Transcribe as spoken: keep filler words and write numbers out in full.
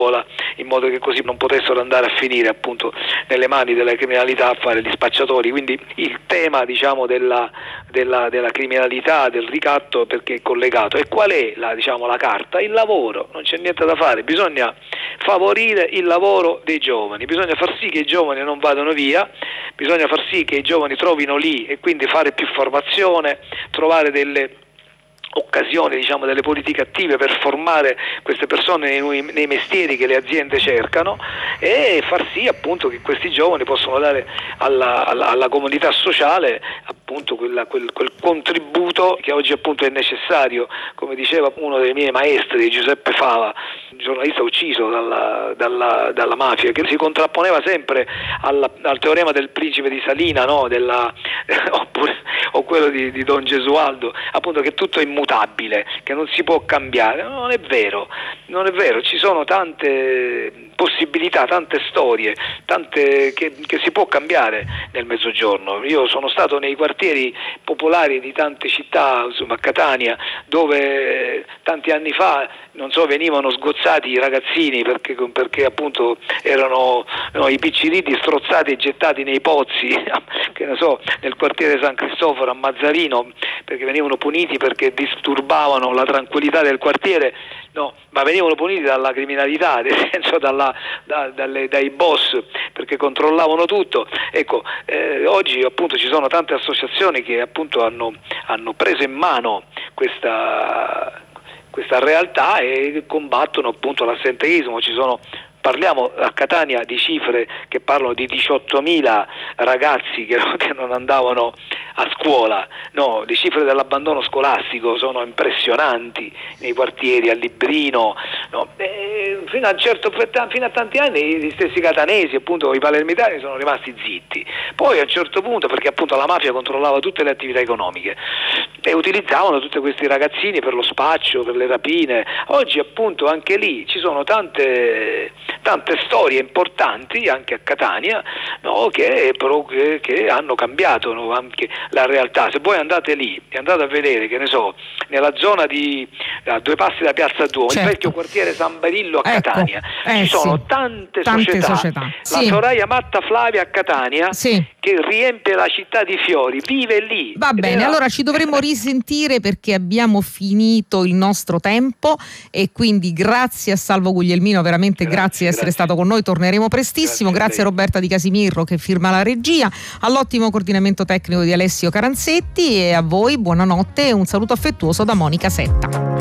in modo che così non potessero andare a finire appunto nelle mani della criminalità a fare gli spacciatori. Quindi il tema diciamo della, della, della criminalità, del ricatto, perché è collegato. E qual è la, diciamo, la carta? Il lavoro, non c'è niente da fare, bisogna favorire il lavoro dei giovani, bisogna far sì che i giovani non vadano via, bisogna far sì che i giovani trovino lì e quindi fare più formazione, trovare delle occasioni, diciamo, delle politiche attive per formare queste persone nei, nei mestieri che le aziende cercano e far sì appunto che questi giovani possano dare alla, alla, alla comunità sociale appunto quella, quel, quel contributo che oggi appunto è necessario, come diceva uno dei miei maestri, Giuseppe Fava, giornalista ucciso dalla, dalla, dalla mafia, che si contrapponeva sempre alla, al teorema del principe di Salina, no? Della, oppure, o quello di, di Don Gesualdo, appunto, che tutto è immutabile, che non si può cambiare. No, non è vero, non è vero, ci sono tante possibilità, tante storie, tante che, che si può cambiare nel Mezzogiorno. Io sono stato nei quartieri popolari di tante città, insomma a Catania, dove tanti anni fa, non so, venivano sgozzati i ragazzini perché, perché appunto erano, no, i picciriti strozzati e gettati nei pozzi, che ne so, nel quartiere San Cristoforo a Mazzarino, perché venivano puniti perché disturbavano la tranquillità del quartiere. No, ma venivano puniti dalla criminalità, nel senso dalla, da, dalle, dai boss, perché controllavano tutto. Ecco, eh, oggi appunto ci sono tante associazioni che appunto hanno, hanno preso in mano questa, questa realtà e combattono appunto l'assenteismo. Ci sono, parliamo a Catania di cifre che parlano di diciottomila ragazzi che, che non andavano a scuola, no, le cifre dell'abbandono scolastico sono impressionanti nei quartieri, a Librino, no, e fino a, certo, fino a tanti anni gli stessi catanesi, appunto i palermitani, sono rimasti zitti. Poi a un certo punto, perché appunto la mafia controllava tutte le attività economiche e utilizzavano tutti questi ragazzini per lo spaccio, per le rapine. Oggi appunto anche lì ci sono tante tante storie importanti anche a Catania, no, che, però, che, che hanno cambiato, no, anche la realtà. Se voi andate lì e andate a vedere, che ne so, nella zona di a due passi da Piazza Duomo, certo, il vecchio quartiere San Barillo a ecco, Catania, eh, ci sono sì, tante, tante società, società. La sì. Soraya Matta Flavia a Catania, sì, che riempie la città di fiori, vive lì. Va bene, era... allora ci dovremmo risentire perché abbiamo finito il nostro tempo e quindi grazie a Salvo Guglielmino, veramente grazie, grazie di essere grazie. stato con noi, torneremo prestissimo, grazie, grazie a Roberta Di Casimirro che firma la regia, all'ottimo coordinamento tecnico di Alessio Caranzetti e a voi buonanotte e un saluto affettuoso da Monica Setta.